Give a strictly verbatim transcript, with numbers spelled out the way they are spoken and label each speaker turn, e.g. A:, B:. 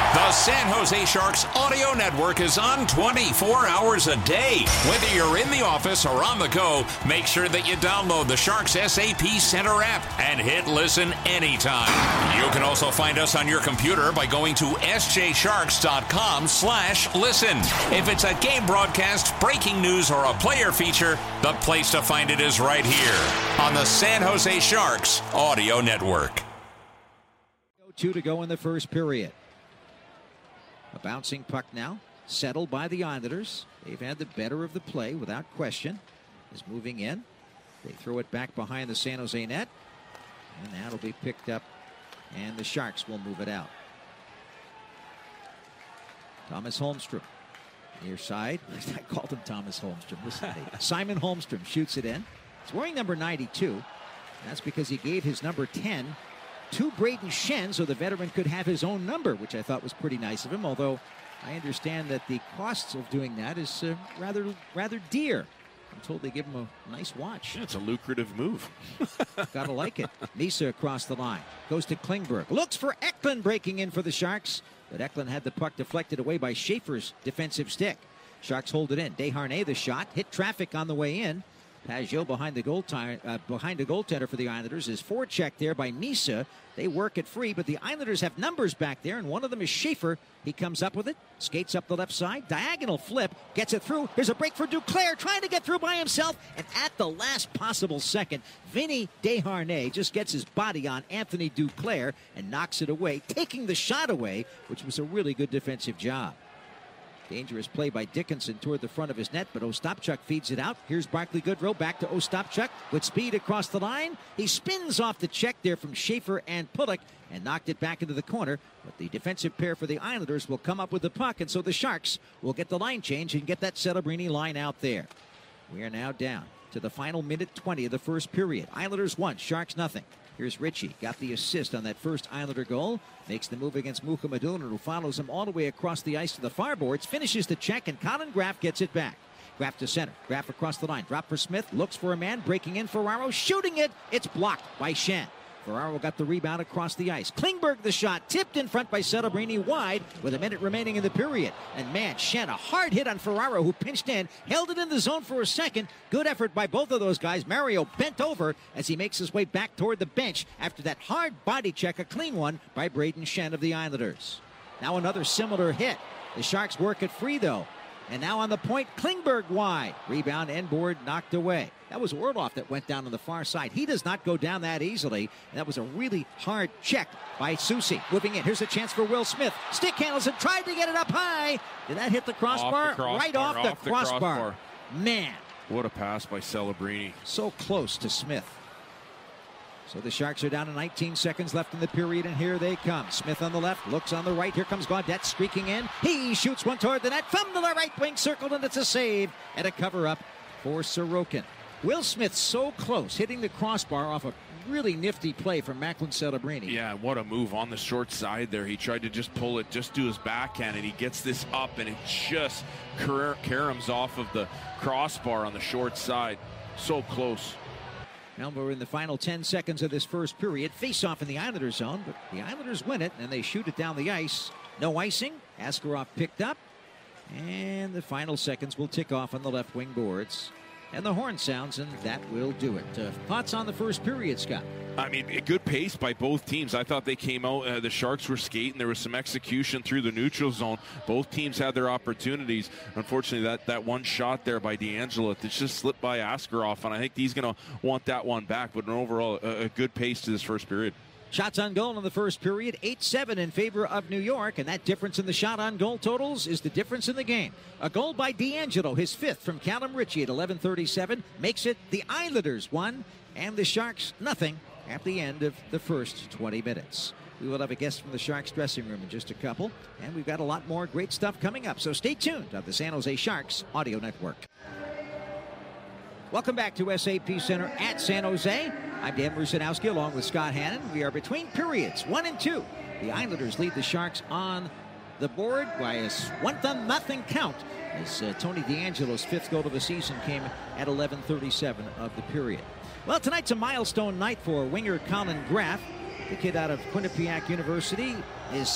A: The San Jose Sharks audio network is on twenty-four hours a day. Whether you're in the office or on the go, make sure that you download the Sharks S A P Center app and hit listen anytime. You can also find us on your computer by going to s j sharks dot com slash listen. If it's a game broadcast, breaking news, or a player feature, the place to find it is right here on the San Jose Sharks audio network.
B: Two to go in the first period. A bouncing puck now, settled by the Islanders. They've had the better of the play without question. Is moving in. They throw it back behind the San Jose net. And that'll be picked up, and the Sharks will move it out. Thomas Holmstrom, near side. I called him Thomas Holmstrom. Listen, Simon Holmstrom shoots it in. He's wearing number ninety-two. That's because he gave his number ten to Brayden Schenn, so the veteran could have his own number, which I thought was pretty nice of him, although I understand that the costs of doing that is uh, rather rather dear. I'm told they give him a nice watch.
C: Yeah, it's a lucrative move.
B: Gotta like it. Misa across the line. Goes to Klingberg. Looks for Eklund breaking in for the Sharks, but Eklund had the puck deflected away by Schaefer's defensive stick. Sharks hold it in. Desharnais the shot. Hit traffic on the way in. Pajot behind the goal time, uh, behind the goaltender for the Islanders is forechecked there by Misa. They work it free, but the Islanders have numbers back there, and one of them is Schaefer. He comes up with it, skates up the left side, diagonal flip, gets it through. There's a break for Duclair, trying to get through by himself, and at the last possible second, Vinny Desharnais just gets his body on Anthony Duclair and knocks it away, taking the shot away, which was a really good defensive job. Dangerous play by Dickinson toward the front of his net, but Ostapchuk feeds it out. Here's Barclay Goodrow back to Ostapchuk with speed across the line. He spins off the check there from Schaefer and Pulock and knocked it back into the corner. But the defensive pair for the Islanders will come up with the puck, and so the Sharks will get the line change and get that Celebrini line out there. We are now down to the final minute twenty of the first period. Islanders one, Sharks nothing. Here's Ritchie, got the assist on that first Islander goal. Makes the move against Mukhamadullin, who follows him all the way across the ice to the far boards. Finishes the check, and Colin Graff gets it back. Graff to center. Graff across the line. Drop for Smith. Looks for a man. Breaking in Ferraro. Shooting it. It's blocked by Schenn. Ferraro got the rebound across the ice. Klingberg the shot. Tipped in front by Celebrini wide with a minute remaining in the period. And man, Schenn, a hard hit on Ferraro, who pinched in. Held it in the zone for a second. Good effort by both of those guys. Mario bent over as he makes his way back toward the bench after that hard body check. A clean one by Brayden Schenn of the Islanders. Now another similar hit. The Sharks work it free, though. And now on the point, Klingberg wide. Rebound, end board, knocked away. That was Orlov that went down on the far side. He does not go down that easily. And that was a really hard check by Soucy. Moving in. Here's a chance for Will Smith. Stick handles it, tried to get it up high. Did that hit the crossbar?
C: Off the crossbar
B: right off,
C: off
B: the,
C: the
B: crossbar.
C: crossbar.
B: Man.
C: What a pass by Celebrini.
B: So close to Smith. So the Sharks are down to nineteen seconds left in the period, and here they come. Smith on the left, looks on the right. Here comes Gaudette streaking in. He shoots one toward the net from the right wing circle, and it's a save and a cover-up for Sorokin. Will Smith so close, hitting the crossbar off a really nifty play from Macklin Celebrini.
C: Yeah, what a move on the short side there. He tried to just pull it, just do his backhand, and he gets this up, and it just car- caroms off of the crossbar on the short side. So close.
B: Now we're in the final ten seconds of this first period. Face-off in the Islanders zone, but the Islanders win it, and they shoot it down the ice. No icing. Askarov picked up. And the final seconds will tick off on the left wing boards. And the horn sounds, and that will do it. Uh, thoughts on the first period, Scott?
C: I mean, a good pace by both teams. I thought they came out, uh, the Sharks were skating. There was some execution through the neutral zone. Both teams had their opportunities. Unfortunately, that, that one shot there by DeAngelo, it just slipped by Askarov, and I think he's going to want that one back. But an overall, a, a good pace to this first period.
B: Shots on goal in the first period, eight seven in favor of New York, and that difference in the shot on goal totals is the difference in the game. A goal by DeAngelo, his fifth from Callum Ritchie at eleven thirty-seven, makes it the Islanders one and the Sharks nothing at the end of the first twenty minutes. We will have a guest from the Sharks dressing room in just a couple, and we've got a lot more great stuff coming up, so stay tuned on the San Jose Sharks Audio Network. Welcome back to S A P Center at San Jose. I'm Dan Rusanowski along with Scott Hannon. We are between periods, one and two. The Islanders lead the Sharks on the board by a one to nothing count as uh, Tony DeAngelo's fifth goal of the season came at eleven thirty-seven of the period. Well, tonight's a milestone night for winger Colin Graff. The kid out of Quinnipiac University is